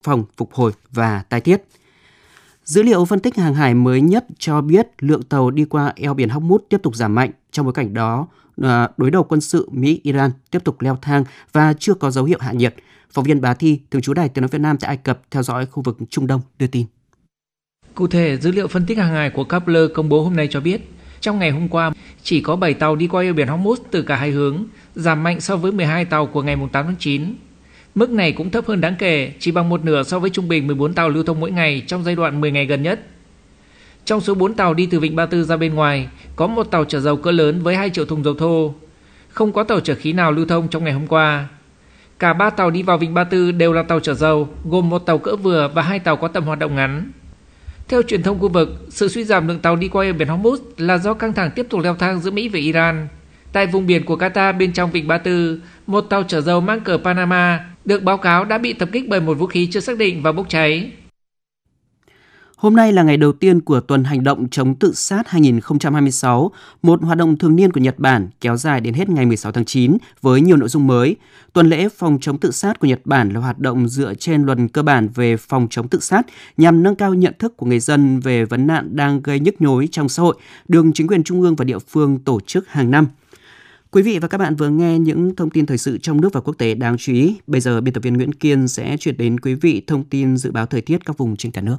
phòng, phục hồi và tái thiết. Dữ liệu phân tích hàng hải mới nhất cho biết lượng tàu đi qua eo biển Hormuz tiếp tục giảm mạnh. Trong bối cảnh đó, đối đầu quân sự Mỹ-Iran tiếp tục leo thang và chưa có dấu hiệu hạ nhiệt. Phóng viên Bá Thi, thường trú Đài Tiếng nói Việt Nam tại Ai Cập theo dõi khu vực Trung Đông đưa tin. Cụ thể, dữ liệu phân tích hàng hải của Kepler công bố hôm nay cho biết, trong ngày hôm qua, chỉ có 7 tàu đi qua eo biển Hormuz từ cả hai hướng, giảm mạnh so với 12 tàu của ngày 8 tháng 9. Mức này cũng thấp hơn đáng kể, chỉ bằng một nửa so với trung bình 14 tàu lưu thông mỗi ngày trong giai đoạn 10 ngày gần nhất. Trong số 4 tàu đi từ Vịnh Ba Tư ra bên ngoài, có một tàu chở dầu cỡ lớn với 2 triệu thùng dầu thô. Không có tàu chở khí nào lưu thông trong ngày hôm qua. Cả 3 tàu đi vào Vịnh Ba Tư đều là tàu chở dầu, gồm một tàu cỡ vừa và 2 tàu có tầm hoạt động ngắn. Theo truyền thông khu vực, sự suy giảm lượng tàu đi qua eo biển Hormuz là do căng thẳng tiếp tục leo thang giữa Mỹ và Iran. Tại vùng biển của Qatar bên trong Vịnh Ba Tư, một tàu chở dầu mang cờ Panama được báo cáo đã bị tập kích bởi một vũ khí chưa xác định và bốc cháy. Hôm nay là ngày đầu tiên của tuần hành động chống tự sát 2026, một hoạt động thường niên của Nhật Bản kéo dài đến hết ngày 16 tháng 9 với nhiều nội dung mới. Tuần lễ phòng chống tự sát của Nhật Bản là hoạt động dựa trên luật cơ bản về phòng chống tự sát nhằm nâng cao nhận thức của người dân về vấn nạn đang gây nhức nhối trong xã hội, được chính quyền trung ương và địa phương tổ chức hàng năm. Quý vị và các bạn vừa nghe những thông tin thời sự trong nước và quốc tế đáng chú ý. Bây giờ biên tập viên Nguyễn Kiên sẽ chuyển đến quý vị thông tin dự báo thời tiết các vùng trên cả nước.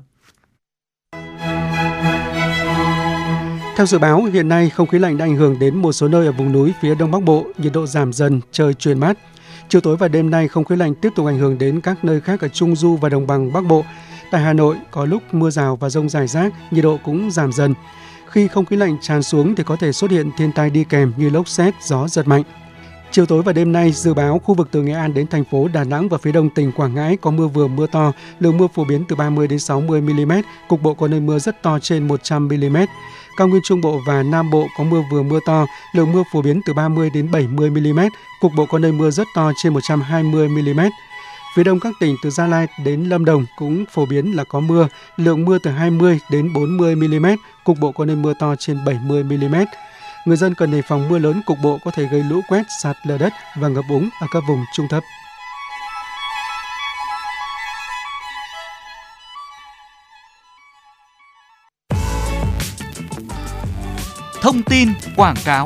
Theo dự báo, hiện nay không khí lạnh đã ảnh hưởng đến một số nơi ở vùng núi phía Đông Bắc Bộ, nhiệt độ giảm dần, trời chuyển mát. Chiều tối và đêm nay không khí lạnh tiếp tục ảnh hưởng đến các nơi khác ở Trung Du và Đồng bằng Bắc Bộ. Tại Hà Nội có lúc mưa rào và dông rải rác, nhiệt độ cũng giảm dần. Khi không khí lạnh tràn xuống thì có thể xuất hiện thiên tai đi kèm như lốc sét, gió giật mạnh. Chiều tối và đêm nay, dự báo khu vực từ Nghệ An đến thành phố Đà Nẵng và phía đông tỉnh Quảng Ngãi có mưa vừa mưa to, lượng mưa phổ biến từ 30 đến 60 mm, cục bộ có nơi mưa rất to trên 100 mm. Cao nguyên Trung Bộ và Nam Bộ có mưa vừa mưa to, lượng mưa phổ biến từ 30 đến 70 mm, cục bộ có nơi mưa rất to trên 120 mm. Phía đông các tỉnh từ Gia Lai đến Lâm Đồng cũng phổ biến là có mưa, lượng mưa từ 20 đến 40 mm, cục bộ có nơi mưa to trên 70 mm. Người dân cần đề phòng mưa lớn cục bộ có thể gây lũ quét, sạt lở đất và ngập úng ở các vùng trung thấp. Thông tin quảng cáo.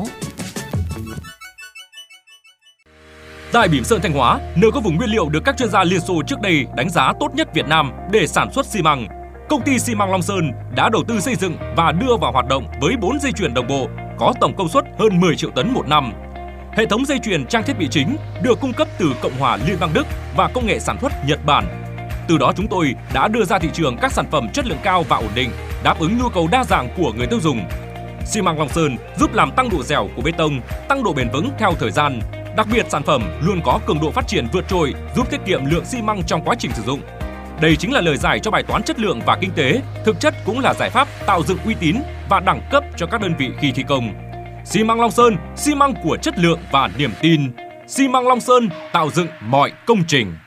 Tại Bỉm Sơn Thanh Hóa, nơi có vùng nguyên liệu được các chuyên gia Liên Xô trước đây đánh giá tốt nhất Việt Nam để sản xuất xi măng, công ty xi măng Long Sơn đã đầu tư xây dựng và đưa vào hoạt động với 4 dây chuyền đồng bộ có tổng công suất hơn 10 triệu tấn một năm. Hệ thống dây chuyền trang thiết bị chính được cung cấp từ Cộng hòa Liên bang Đức và công nghệ sản xuất Nhật Bản. Từ đó chúng tôi đã đưa ra thị trường các sản phẩm chất lượng cao và ổn định, đáp ứng nhu cầu đa dạng của người tiêu dùng. Xi măng Long Sơn giúp làm tăng độ dẻo của bê tông, tăng độ bền vững theo thời gian. Đặc biệt sản phẩm luôn có cường độ phát triển vượt trội, giúp tiết kiệm lượng xi măng trong quá trình sử dụng. Đây chính là lời giải cho bài toán chất lượng và kinh tế, thực chất cũng là giải pháp tạo dựng uy tín và đẳng cấp cho các đơn vị khi thi công. Xi măng Long Sơn, xi măng của chất lượng và niềm tin. Xi măng Long Sơn tạo dựng mọi công trình.